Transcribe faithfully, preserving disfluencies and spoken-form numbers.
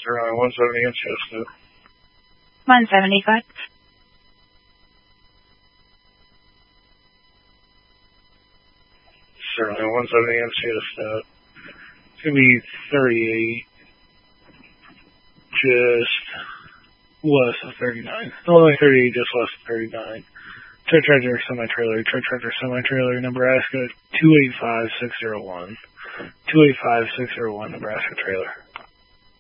Around one seventy in Chestnut. one seventy-five. Certainly, one seventy in Chestnut. It's going to be thirty-eight. Just less of thirty-nine. Only thirty-eight, just less of thirty-nine. Truck Tractor Semi-Trailer, Truck Tractor Semi-Trailer, Nebraska two eight five six zero one. two eight five six zero one, Nebraska Trailer.